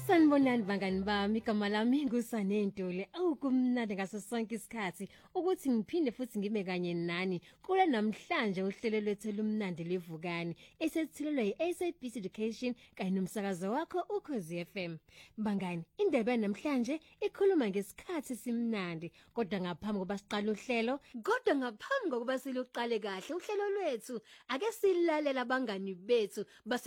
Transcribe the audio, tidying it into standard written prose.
Sanibonani bangani bami, igama lami nguSanentuli. Kumnandi ngaso sonke isikhathi ukuthi ngiphinde futhi ngibe kanye nani kule namhlanje uhlelo lwethu lumnandi levukani esethilelwe yiSABC Education kanye nomsakazo wakho Ukhozi FM. Bangani, indebe namhlanje ikhuluma ngesikhathi simnandi, kodwa ngaphambi kokuba siqale uhlelo kahle uhlelo lwethu ake silalela abangani bethu